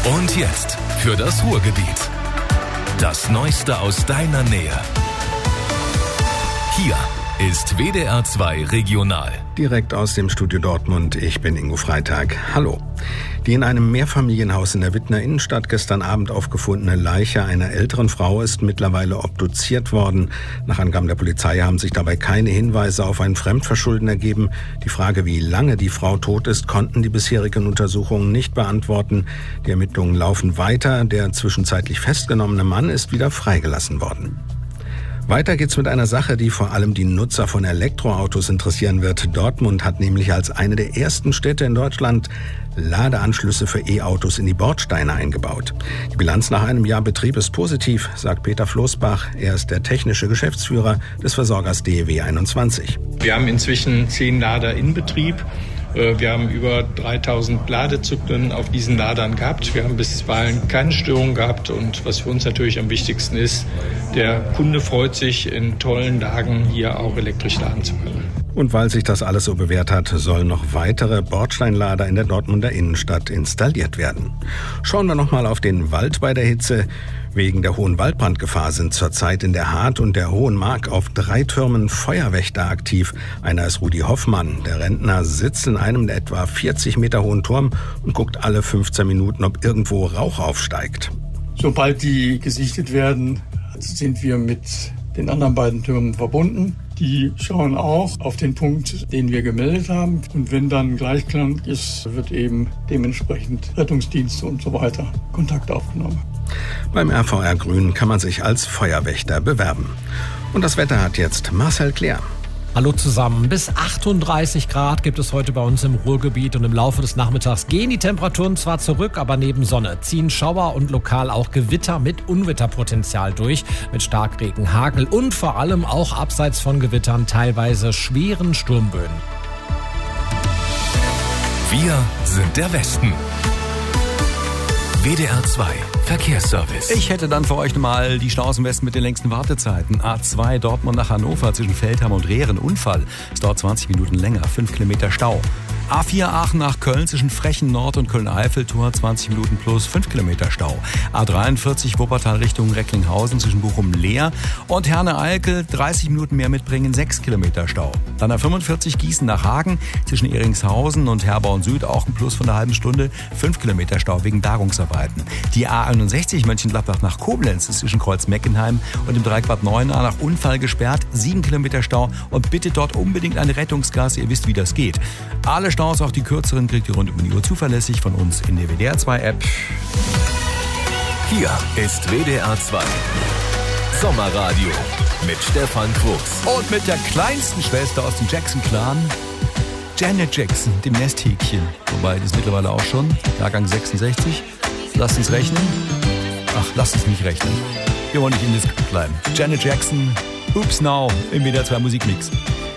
Und jetzt für das Ruhrgebiet. Das Neueste aus deiner Nähe. Hier ist WDR 2 Regional. Direkt aus dem Studio Dortmund, ich bin Ingo Freitag. Hallo. Die in einem Mehrfamilienhaus in der Wittner Innenstadt gestern Abend aufgefundene Leiche einer älteren Frau ist mittlerweile obduziert worden. Nach Angaben der Polizei haben sich dabei keine Hinweise auf ein Fremdverschulden ergeben. Die Frage, wie lange die Frau tot ist, konnten die bisherigen Untersuchungen nicht beantworten. Die Ermittlungen laufen weiter. Der zwischenzeitlich festgenommene Mann ist wieder freigelassen worden. Weiter geht's mit einer Sache, die vor allem die Nutzer von Elektroautos interessieren wird. Dortmund hat nämlich als eine der ersten Städte in Deutschland Ladeanschlüsse für E-Autos in die Bordsteine eingebaut. Die Bilanz nach einem Jahr Betrieb ist positiv, sagt Peter Floßbach. Er ist der technische Geschäftsführer des Versorgers DEW 21. Wir haben inzwischen 10 Lader in Betrieb. Wir haben über 3000 Ladezyklen auf diesen Ladern gehabt. Wir haben bisweilen keine Störungen gehabt. Und was für uns natürlich am wichtigsten ist, der Kunde freut sich, in tollen Lagen hier auch elektrisch laden zu können. Und weil sich das alles so bewährt hat, sollen noch weitere Bordsteinlader in der Dortmunder Innenstadt installiert werden. Schauen wir nochmal auf den Wald bei der Hitze. Wegen der hohen Waldbrandgefahr sind zurzeit in der Hart und der Hohen Mark auf 3 Türmen Feuerwächter aktiv. Einer ist Rudi Hoffmann. Der Rentner sitzt in einem etwa 40 Meter hohen Turm und guckt alle 15 Minuten, ob irgendwo Rauch aufsteigt. Sobald die gesichtet werden, sind wir mit den anderen beiden Türmen verbunden. Die schauen auch auf den Punkt, den wir gemeldet haben. Und wenn dann Gleichklang ist, wird eben dementsprechend Rettungsdienste und so weiter Kontakt aufgenommen. Beim RVR Grün kann man sich als Feuerwächter bewerben. Und das Wetter hat jetzt Marcel Claire. Hallo zusammen. Bis 38 Grad gibt es heute bei uns im Ruhrgebiet und im Laufe des Nachmittags gehen die Temperaturen zwar zurück, aber neben Sonne ziehen Schauer und lokal auch Gewitter mit Unwetterpotenzial durch, mit Starkregen, Hagel und vor allem auch abseits von Gewittern teilweise schweren Sturmböen. Wir sind der Westen. WDR 2 Verkehrsservice. Ich hätte dann für euch mal die Staus im Westen mit den längsten Wartezeiten. A2 Dortmund nach Hannover zwischen Feldham und Rehren. Unfall. Es dauert 20 Minuten länger. 5 Kilometer Stau. A4 Aachen nach Köln zwischen Frechen Nord und Köln-Eifel-Tor 20 Minuten plus 5 Kilometer Stau. A43 Wuppertal Richtung Recklinghausen zwischen Bochum-Leer und Herne-Eickel 30 Minuten mehr mitbringen, 6 Kilometer Stau. Dann A45 Gießen nach Hagen zwischen Eringshausen und Herborn Süd auch ein Plus von einer halben Stunde, 5 Kilometer Stau wegen Bergungsarbeiten. Die A61 Mönchengladbach nach Koblenz ist zwischen Kreuz-Meckenheim und dem Dreieck 9 nach Unfall gesperrt, 7 Kilometer Stau und bitte dort unbedingt eine Rettungsgasse, ihr wisst, wie das geht. Alle Staus, auch die kürzeren, kriegt ihr rund um die Uhr zuverlässig von uns in der WDR 2 App. Hier ist WDR 2 Sommerradio mit Stefan Quuchs. Und mit der kleinsten Schwester aus dem Jackson-Clan, Janet Jackson, dem Nesthäkchen. Wobei, das mittlerweile auch schon, Jahrgang 66. Lasst uns rechnen. Ach, lasst uns nicht rechnen. Wir wollen nicht indiskret bleiben. Janet Jackson, Oops Now im WDR 2 Musikmix.